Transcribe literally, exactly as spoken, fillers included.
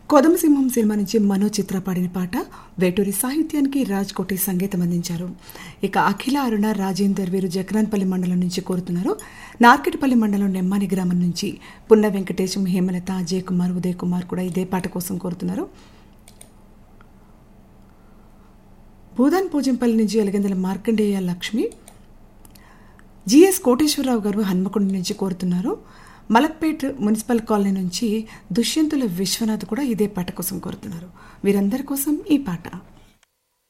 కొదమసింహం cinema నుంచి మనో చిత్ర పాడిన పాట. వేటూరి సాహిత్యానికి రాజ్ కోటి సంగీతం అందించారు. ఇక అఖిల అరుణ రాజేందర్ వీరు జక్రాన్పల్లి మండలం నుంచి కోరుతున్నారు. నార్కెట్పల్లి మండలం నెమ్మాని గ్రామం నుంచి పున్న వెంకటేశం, హేమలత, అజయ్ కుమార్, ఉదయ్ కుమార్ కూడా ఇదే పాట కోసం కోరుతున్నారు. భూదాన్ పూజంపల్లి నుంచి ఎలగందల మార్కండేయ లక్ష్మి, జిఎస్ కోటేశ్వరరావు గారు హన్మకొండ నుంచి కోరుతున్నారు. మలక్పేట్ మున్సిపల్ కాలనీ నుంచి దుష్యంతుల విశ్వనాథ్ కూడా ఇదే పాట కోసం కోరుతున్నారు. వీరందరి కోసం ఈ పాట.